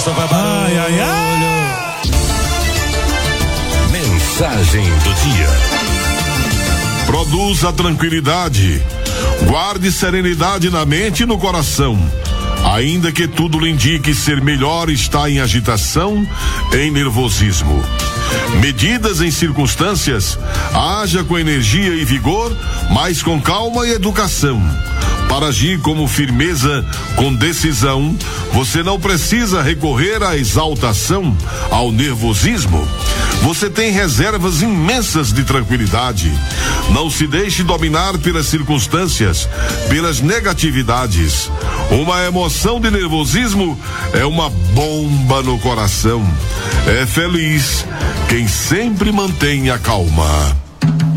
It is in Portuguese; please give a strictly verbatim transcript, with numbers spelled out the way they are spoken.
só vai barulho. Ai, ai, ai. Mensagem do dia. Produza tranquilidade. Guarde serenidade na mente e no coração. Ainda que tudo lhe indique ser melhor estar em agitação, em nervosismo. Medidas em circunstâncias, haja com energia e vigor, mas com calma e educação. Para agir como firmeza, com decisão, você não precisa recorrer à exaltação, ao nervosismo. Você tem reservas imensas de tranquilidade. Não se deixe dominar pelas circunstâncias, pelas negatividades. Uma emoção de nervosismo é uma bomba no coração. É feliz quem sempre mantém a calma.